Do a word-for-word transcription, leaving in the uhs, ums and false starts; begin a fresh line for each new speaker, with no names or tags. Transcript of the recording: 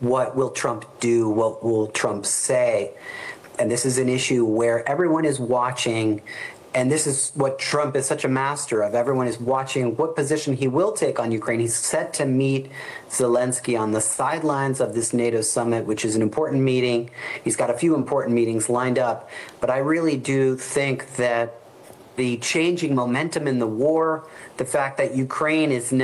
what will Trump do? What will Trump say? And this is an issue where everyone is watching, and this is what Trump is such a master of. Everyone is watching what position he will take on Ukraine. He's set to meet Zelensky on the sidelines of this NATO summit, which is an important meeting. He's got a few important meetings lined up. But I really do think that the changing momentum in the war, the fact that Ukraine is now